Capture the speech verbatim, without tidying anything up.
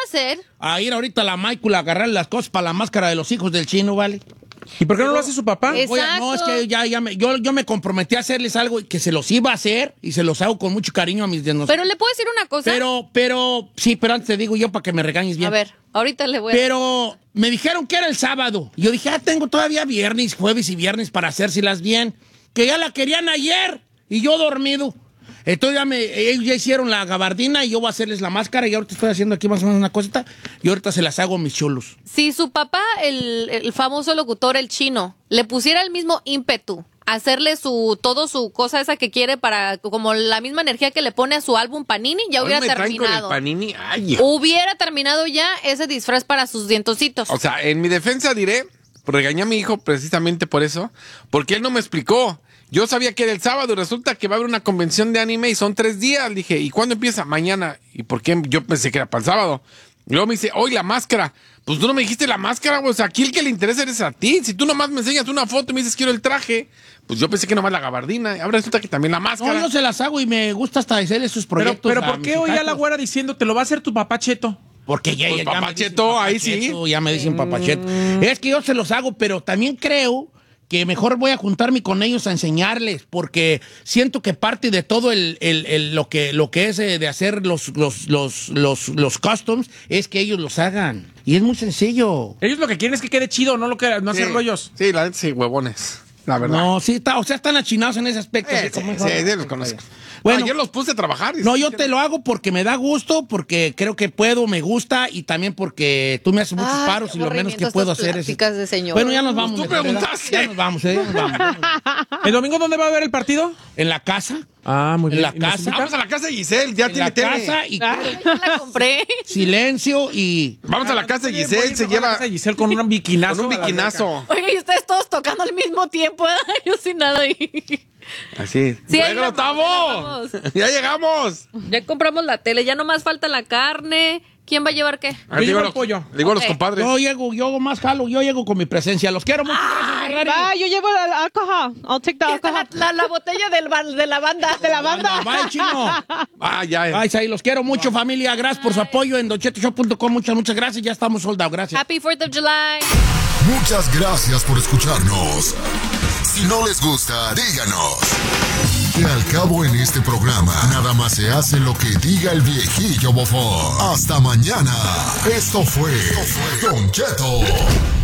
a hacer? A ir ahorita a la Michael a agarrar las cosas para la máscara de los hijos del chino, ¿vale? ¿Y por qué no lo hace su papá? Voy a- no, es que ya, ya me, yo, yo me comprometí a hacerles algo que se los iba a hacer y se los hago con mucho cariño a mis diagnosticados. Pero le puedo decir una cosa. Pero, pero, sí, pero antes te digo yo para que me regañes bien. A ver, ahorita le voy a... Pero me dijeron que era el sábado. Y yo dije, ah, tengo todavía viernes, jueves y viernes para hacérselas bien. Que ya la querían ayer y yo dormido. Entonces ya me, ellos ya hicieron la gabardina y yo voy a hacerles la máscara y ahorita estoy haciendo aquí más o menos una cosita y ahorita se las hago a mis chulos. Si su papá, el, el famoso locutor, el chino, le pusiera el mismo ímpetu, hacerle su todo su cosa esa que quiere para, como la misma energía que le pone a su álbum Panini, ya Hoy hubiera me traen con el terminado. Panini. Ay. Hubiera terminado ya ese disfraz para sus dientositos. O sea, en mi defensa diré, regañé a mi hijo precisamente por eso, porque él no me explicó. Yo sabía que era el sábado y resulta que va a haber una convención de anime y son tres días. Dije, ¿y cuándo empieza? Mañana. ¿Y por qué? Yo pensé que era para el sábado. Y luego me dice, hoy la máscara. Pues tú no me dijiste la máscara, güey. O sea, aquí el que le interesa eres a ti. Si tú nomás me enseñas una foto y me dices quiero el traje, pues yo pensé que nomás la gabardina. Ahora resulta que también la máscara. No, yo se las hago y me gusta hasta hacerles sus Pero, proyectos. pero a ¿por mis qué hoy a la hijacos. güera diciendo te lo va a hacer tu papá Cheto? Porque ya, Pues ya, ya me papacheto, dicen ahí sí. papacheto, ya me dicen papacheto. Es que yo se los hago, pero también creo que mejor voy a juntarme con ellos a enseñarles, porque siento que parte de todo el, el- el- lo que lo que es eh, de hacer los, los, los, los, los customs es que ellos los hagan. Y es muy sencillo. Ellos lo que quieren es que quede chido, no lo que no hacer Sí. rollos. Sí, la neta sí, huevones. La verdad. No, sí, está, o sea, están achinados en ese aspecto. Eh, así sí, como sí, hijo- sí, los conozco. Bueno. Ayer los puse a trabajar. y No, sí, yo que- te lo hago porque me da gusto, porque creo que puedo, me gusta y también porque tú me haces muchos Ay, paros qué y lo menos que aburrimiento puedo estas hacer es... pláticas de señor. Bueno, ya nos vamos. Pues tú de verdad. preguntaste. Ya nos vamos, ¿eh? Ya nos vamos. ¿El domingo dónde va a haber el partido? En la casa, Ah, muy En bien. la ¿Y nos casa. invitan? Vamos a la casa de Giselle, ya en tiene la tele. casa y Ya la compré. silencio y... Vamos a la casa de Oye, voy a Giselle, ir se a la lleva casa de Giselle con un biquinazo. con un a la biquinazo. Oye, y ustedes todos tocando al mismo tiempo. Yo sin nada ahí. Así. Sí, ahí ¡Juega, vamos, Octavo! ahí vamos. ¡Ya llegamos! Ya compramos la tele, ya nomás falta la carne. ¿Quién va a llevar qué? Ah, le digo llevo a el los- pollo. Le digo a los Ok. compadres. Yo llego, yo más jalo, yo llego con mi presencia. Los quiero mucho. Gracias, Ferrari. Ah, yo llevo el alcohol. I'll take the Ahí está alcohol. La, la, la botella del ba- de la banda. De la banda. Bye, chino. Ah, ya. Bye, ahí los quiero mucho, familia. Gracias por su apoyo en don cheto show punto com. Muchas, muchas gracias. Ya estamos soldados. Gracias. Happy fourth of July. Muchas gracias por escucharnos. Si no les gusta, díganos. Que al cabo en este programa, nada más se hace lo que diga el viejillo bofón. Hasta mañana. Esto fue Don Cheto.